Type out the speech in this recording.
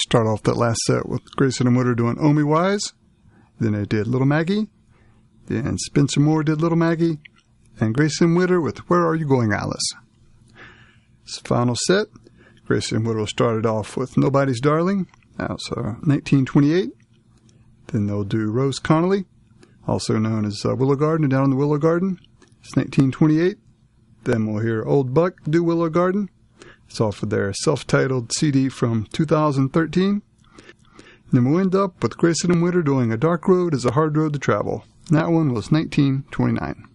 Start off that last set with Grayson and Witter doing Oh Me Wise. Then they did Little Maggie. Then Spencer Moore did Little Maggie. And Grayson Witter with Where Are You Going, Alice? This final set, Grayson Witter started off with Nobody's Darling. That's 1928. Then they'll do Rose Connolly, also known as Willow Garden, Down in the Willow Garden. It's 1928. Then we'll hear Old Buck do Willow Garden. It's off of their self-titled CD from 2013. Then we'll end up with Grayson and Witter doing A Dark Road is a Hard Road to Travel. And that one was 1929.